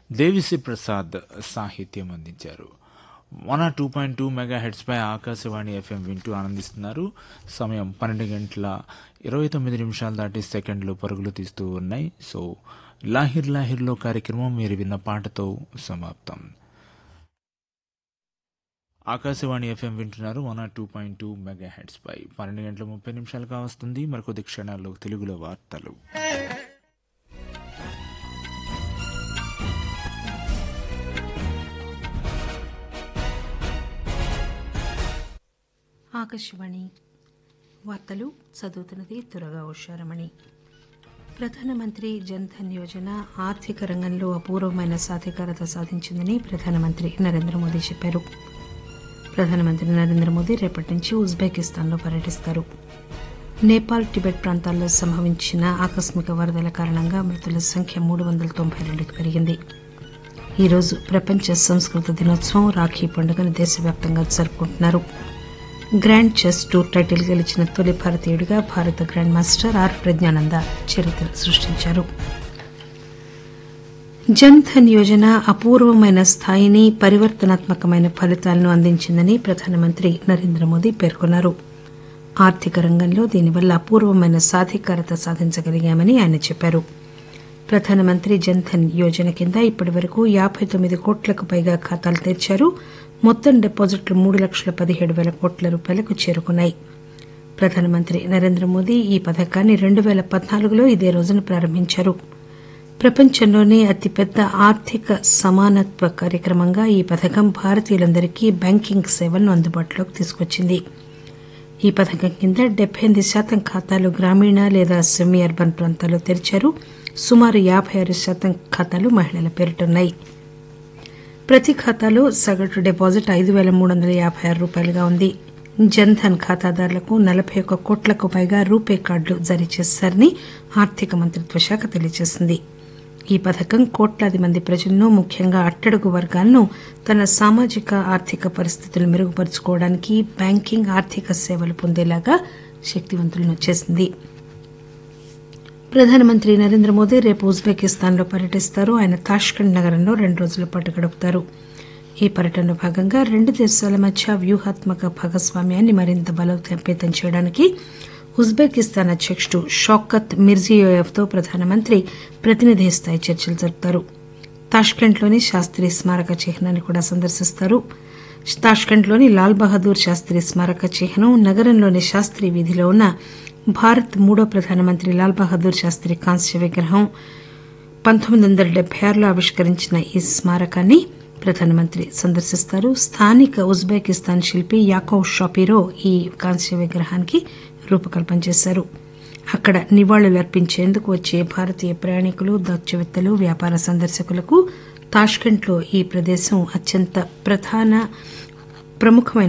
దేవిశ్రీ ప్రసాద్ సాహిత్యం అందించారు. 102.2 మెగాహెర్ట్జ్పై ఆకాశవాణి ఎఫ్ఎం వింటూ ఆనందిస్తున్నారు. సమయం 12:29 దాటి సెకండ్లు పరుగులు తీస్తూ ఉన్నాయి. సో లాహిర్ లాహిర్లో కార్యక్రమం మీరు విన్న పాటతో సమాప్తం. ఆకాశవాణి ఎఫ్ఎం వింటున్నారు 102.2 మెగాహెర్ట్జ్పై. 12:30 కావస్తుంది. మరికొద్ది క్షణాల్లో తెలుగులో వార్తలు. ఆకాశవాణి వార్తలు చదువుతున్నది దుర్గా ఉషారమణి. ప్రధానమంత్రి జన్ధన్ యోజన ఆర్థిక రంగంలో అపూర్వమైన సాధికారత సాధించిందని ప్రధానమంత్రి నరేంద్ర మోదీ చెప్పారు. ప్రధానమంత్రి నరేంద్ర మోదీ రేపటి నుంచి ఉజ్బెకిస్తాన్లో పర్యటిస్తారు. నేపాల్, టిబెట్ ప్రాంతాల్లో సంభవించిన ఆకస్మిక వరదల కారణంగా మృతుల సంఖ్య 392కి పెరిగింది. ఈరోజు ప్రపంచ సంస్కృత దినోత్సవం, రాఖీ పండుగను దేశవ్యాప్తంగా జరుపుకుంటున్నారు. గ్రాండ్ చెస్ టూర్ టైటిల్ గెలిచిన తొలి భారతీయుడిగా భారత గ్రాండ్ మాస్టర్ ఆర్ ప్రజ్ఞానంద చరిత్ర సృష్టించారు. జన్ధన్ యోజన అపూర్వమైన స్థాయిని, పరివర్తనాత్మకమైన ఫలితాలను అందించిందని ప్రధానమంత్రి నరేంద్ర మోదీ పేర్కొన్నారు. ఆర్థిక రంగంలో దీనివల్ల అపూర్వమైన సాధికారత సాధించగలిగామని ఆయన చెప్పారు. ప్రధానమంత్రి జన్ధన్ యోజన కింద ఇప్పటి వరకు 59 కోట్లకు పైగా ఖాతాలు తెరిచారు. మొత్తం డిపాజిట్లు 3,17,000 కోట్ల రూపాయలకు చేరుకున్నాయి. ప్రధానమంత్రి నరేంద్ర మోదీ ఈ పథకాన్ని 2014లో ఇదే రోజున ప్రారంభించారు. ప్రపంచంలోనే అతిపెద్ద ఆర్థిక సమానత్వ కార్యక్రమంగా ఈ పథకం భారతీయులందరికీ బ్యాంకింగ్ సేవలను అందుబాటులోకి తీసుకొచ్చింది. ఈ పథకం కింద 78% ఖాతాలు గ్రామీణ లేదా సెమీ అర్బన్ ప్రాంతాల్లో తెరిచారు. సుమారు 56% ఖాతాలు మహిళల పేరిటున్నాయి. ప్రతి ఖాతాలో సగటు డిపాజిట్ 5,356 రూపాయలుగా ఉంది. జన్ధన్ ఖాతాదారులకు 41 కోట్లకు పైగా రూపే కార్డులు జారీ చేశారని ఆర్థిక మంత్రిత్వ శాఖ తెలియజేసింది. ఈ పథకం కోట్లాది మంది ప్రజలను, ముఖ్యంగా అట్టడుగు వర్గాలను తన సామాజిక ఆర్థిక పరిస్థితులు మెరుగుపరుచుకోవడానికి, బ్యాంకింగ్, ఆర్థిక సేవలు పొందేలాగా శక్తివంతులను చేసింది. ప్రధానమంత్రి నరేంద్ర మోదీ రేపు ఉజ్బెకిస్తాన్లో పర్యటిస్తారు. ఆయన తాష్కెంట్ నగరంలో 2 రోజుల పాటు గడుపుతారు. ఈ పర్యటనలో భాగంగా రెండు దేశాల మధ్య వ్యూహాత్మక భాగస్వామ్యాన్ని మరింత బలోపేతం చేయడానికి ఉజ్బెకిస్తాన్ అధ్యకుడు షౌకత్ మిర్జియోయెవ్తో ప్రధానమంత్రి ప్రతినిధి స్థాయి చర్చలు జరుపుతారు. తాష్కెంట్లోని శాస్త్రి స్మారక చిహ్నాన్ని కూడా సందర్శిస్తారు. తాష్కెంట్లోని లాల్ బహదూర్ శాస్త్రి స్మారక చిహ్నం, నగరంలోని శాస్త్రి వీధిలో ఉన్న భారత్ 3వ ప్రధానమంత్రి లాల్ బహదూర్ శాస్త్రి కాంస్య విగ్రహం, 1976లో ఆవిష్కరించిన ఈ స్మారకాన్ని ప్రధానమంత్రి సందర్శిస్తారు. స్థానిక ఉజ్బెకిస్తాన్ శిల్పి యాకోవ్ షాపిరో ఈ కాంస్య విగ్రహానికి రూపకల్పన చేశారు. అక్కడ నివాళులర్పించేందుకు వచ్చే భారతీయ ప్రయాణికులు, దౌత్యవేత్తలు, వ్యాపార సందర్శకులకు తాష్కెంట్లో ఈ ప్రదేశం అత్యంత ప్రముఖమైన